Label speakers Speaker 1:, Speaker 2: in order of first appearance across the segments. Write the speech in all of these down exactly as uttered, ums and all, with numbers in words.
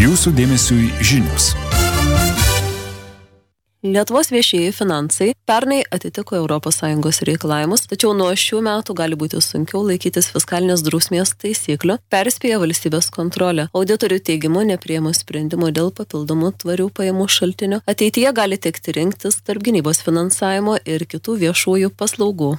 Speaker 1: Jūsų dėmesiui žinios.
Speaker 2: Lietuvos viešieji finansai pernai atitiko Europos Sąjungos reikalavimus, tačiau nuo šių metų gali būti sunkiau laikytis fiskalinės drausmės taisyklių, perspėja valstybės kontrolė. Auditorių teigimu, nepriėmus sprendimų dėl papildomų tvarių pajamų šaltinių, ateityje gali tekti rinktis tarp gynybos finansavimo ir kitų viešųjų paslaugų.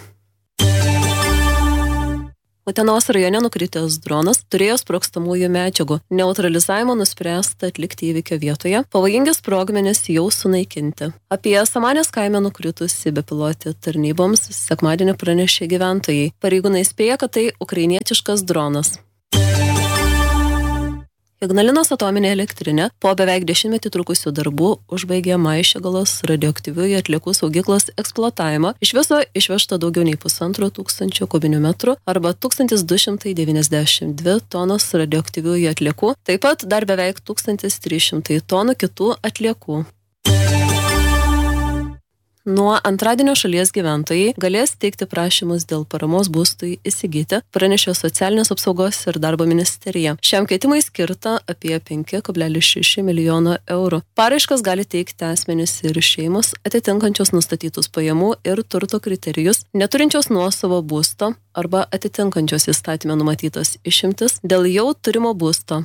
Speaker 2: Utenos rajone nukritęs dronas turėjo sprogstamųjų medžiagų. Neutralizavimo nuspręsta atlikti įvykio vietoje, pavojingi sprogmenys jau sunaikinti. Apie Samanės kaime nukritusi bepilotį tarnyboms sekmadienį pranešė gyventojai. Pareigūnai spėja, kad tai ukrainietiškas dronas. Ignalinos atominė elektrinė po beveik dešimtmetį trukusių darbų užbaigė Maišiagalos radioaktyviųjų atliekų saugyklos eksploatavimą. Iš viso išvežta daugiau nei pusantro tūkstančio kubinių metrų arba tūkstantis du šimtai devyniasdešimt dvi tonos radioaktyviųjų atliekų, taip pat dar beveik tūkstantis trys šimtai tonų kitų atliekų. Nuo antradienio šalies gyventojai galės teikti prašymus dėl paramos būstui įsigyti, pranešė Socialinės apsaugos ir darbo ministerija. Šiam keitimui skirta apie penki kablelis šeši milijono eurų. Paraiškas gali teikti asmenys ir šeimos atitinkančios nustatytus pajamų ir turto kriterijus, neturinčios nuosavo būsto arba atitinkančios įstatyme numatytas išimtis dėl jau turimo būsto.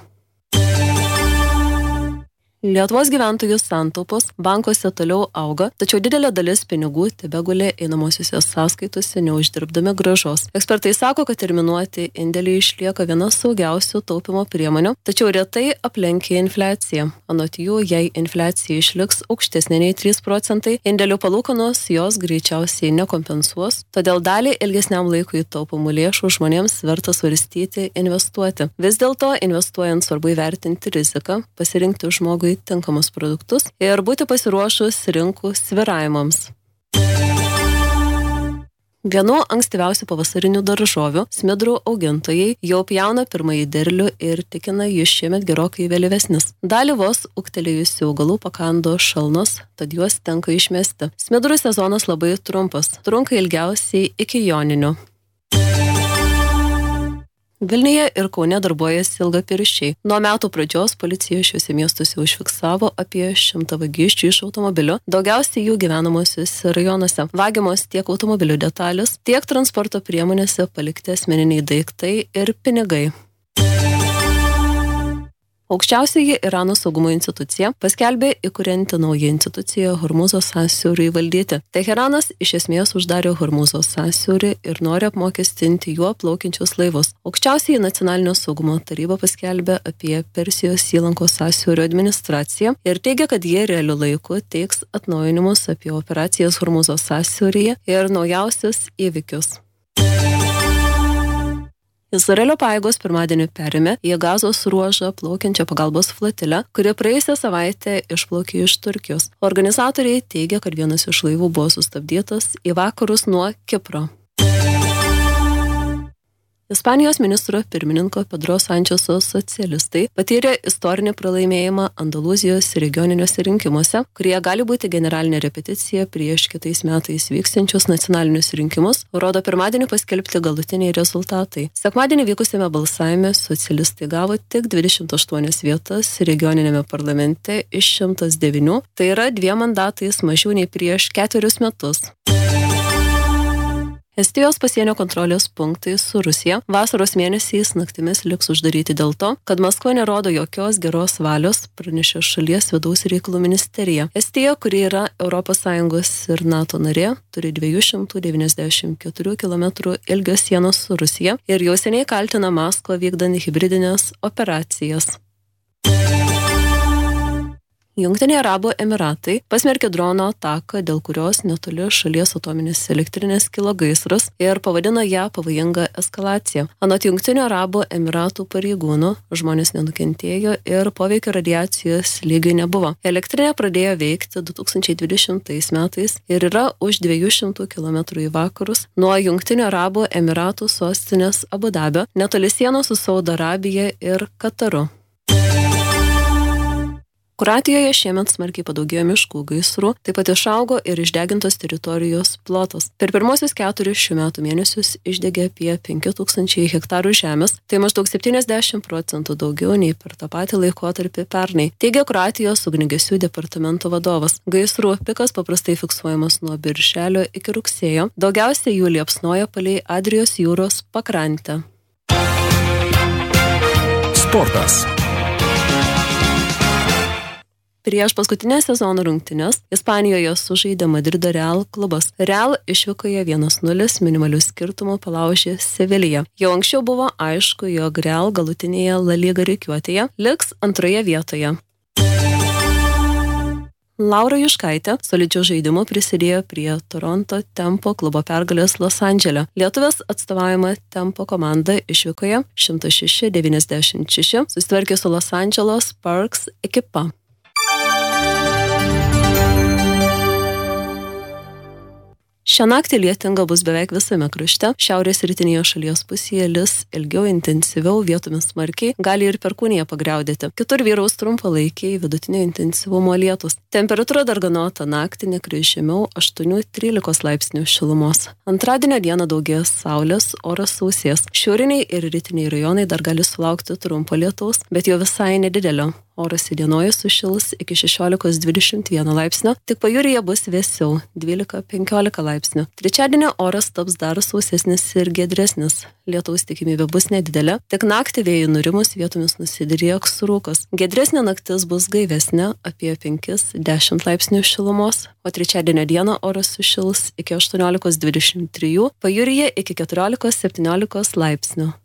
Speaker 2: Lietuvos gyventojų santaupos bankuose toliau auga, tačiau didelė dalis pinigų tebegulė einamosiuose sąskaitose neuždirbdami grąžos. Ekspertai sako, kad terminuoti indėliai išlieka viena saugiausių taupimo priemonių, tačiau retai aplenkia infliaciją. Anot jų, jei infliacija išliks aukštesnė nei trys procentai, indėlių palūkanos jos greičiausiai nekompensuos, todėl dalį ilgesniam laikui taupomų lėšų žmonėms verta svarstyti investuoti. Vis dėlto, investuojant svarbu įvertinti riziką, pasirinkti žmogui tinkamus produktus ir būti pasiruošus rinkų svyravimams. Vienu ankstyviausių pavasarinių daržovių smidrų augintojai jau pjauna pirmąjį derlių ir tikina, jis šiemet gerokai vėlyvesnis. Dalį vos ūgtelėjusių augalų pakando šalnos, tad juos tenka išmesti. Smidrų sezonas labai trumpas, trunka ilgiausiai iki joninių. Vilniuje ir Kaune darbuojasi ilgapirščiai. Nuo metų pradžios policija šiuose miestuose užfiksavo apie šimtą vagysčių iš automobilių, daugiausiai jų gyvenamosiuose rajonuose. Vagiamos tiek automobilių detalės, tiek transporto priemonėse palikti asmeniniai daiktai ir pinigai. Aukščiausioji Irano saugumo institucija paskelbė įkurianti naują instituciją Hormūzo sąsiauriui valdyti. Teheranas iš esmės uždarė Hormūzo sąsiaurį ir nori apmokestinti juo plaukiančius laivus. Aukščiausioji nacionalinio saugumo taryba paskelbė apie Persijos įlankos sąsiaurio administraciją ir teigia, kad jie realiu laiku teiks atnaujinimus apie operacijas Hormūzo sąsiauryje ir naujausius įvykius. Izraelio pajėgos pirmadienį perėmė į Gazos ruožą plaukiančią pagalbos flotilę, kuri praėjusią savaitę išplaukė iš Turkijos. Organizatoriai teigia, kad vienas iš laivų buvo sustabdytas į vakarus nuo Kipro. Ispanijos ministro pirmininko Pedro Sančeso socialistai patyrė istorinį pralaimėjimą Andalūzijos regioniniuose rinkimuose, kurie gali būti generalinė repeticija prieš kitais metais vyksiančius nacionalinius rinkimus, rodo pirmadienį paskelbti galutiniai rezultatai. Sekmadienį vykusiame balsavime socialistai gavo tik dvidešimt aštuonias vietas regioninėme parlamente iš šimtas devynių, tai yra dviem mandatais mažiau nei prieš ketverius metus. Estijos pasienio kontrolės punktai su Rusija vasaros mėnesiais naktimis liks uždaryti dėl to, kad Maskva nerodo jokios geros valios, pranešė šalies vidaus reikalų ministerija. Estija, kuri yra Europos Sąjungos ir NATO narė, turi dviejų šimtų devyniasdešimt keturių kilometrų ilgio sienos su Rusija ir jau seniai kaltina Maskvą vykdant hibridinės operacijas. Jungtiniai Arabų Emiratai pasmerkė drono ataką, dėl kurios netoli šalies atominės elektrinės kilo gaisras ir pavadino ją pavojinga eskalacija. Anot Jungtinių Arabų Emiratų pareigūnų, žmonės nenukentėjo ir poveikio radiacijos lygiai nebuvo. Elektrinė pradėjo veikti du tūkstančiai dvidešimtais metais ir yra už dviejų šimtų kilometrų į vakarus nuo Jungtinių Arabų Emiratų sostinės Abu Dabio, netoli sienos su Saudo Arabija ir Kataru. Kroatijoje šiemet smarkiai padaugėjo miškų gaisrų, taip pat išaugo ir išdegintos teritorijos plotas. Per pirmosius keturis šių metų mėnesius išdegė apie penki tūkstančiai hektarų žemės, tai maždaug septyniasdešimt procentų daugiau nei per tą patį laikotarpį pernai, teigia Kroatijos ugniagesių departamento vadovas. Gaisrų pikas paprastai fiksuojamas nuo birželio iki rugsėjo, daugiausiai jų liepsnoja palei Adrijos jūros pakrantę.
Speaker 1: Sportas.
Speaker 2: Prieš paskutinės sezono rungtynes Ispanijoje sužaidė Madrido Real klubas. Real išvykoje vienas nulis minimaliu skirtumu palaužė Seviliją. Jau anksčiau buvo aišku, jog Real galutinėje La Liga rikiuotėje liks antroje vietoje. Laura Juškaitė solidžiu žaidimu prisidėjo prie Toronto Tempo klubo pergalės Los Andžele. Lietuvės atstovaujama Tempo komanda išvykoje šimtas šeši devyniasdešimt šeši susitvarkė su Los Andželo Sparks ekipa. Šią naktį lietinga bus beveik visame krašte. Šiaurės rytinėje šalies pusėje lis ilgiau, intensyviau, vietomis smarkiai, gali ir perkūnija pagriaudėti. Kitur vyraus trumpalaikiai vidutinio intensyvumo lietūs. Temperatūra darganota naktį nekris žemiau aštuoni trylika laipsnių šilumos. Antradienio dieną daugės saulės, oras sausės. Šiauriniai ir rytiniai rajonai dar gali sulaukti trumpo lietaus, bet jau visai nedidelio. Oras įdienojus sušils iki šešiolika dvidešimt vienas laipsnio, tik pajūryje bus vėsiau dvylika penkiolika laipsnių. Trečiadienio oras taps dar sausesnis ir giedresnis. Lietaus tikimybė bus nedidelė, tik naktį vėjui nurimus vietomis nusidrieks rūkas. Giedresnė naktis bus gaivesnė apie penki dešimt laipsnių šilumos, o trečiadienio dieną oras sušils iki aštuoniolika dvidešimt trijų, pajūryje iki keturiolikos septyniolikos laipsnių.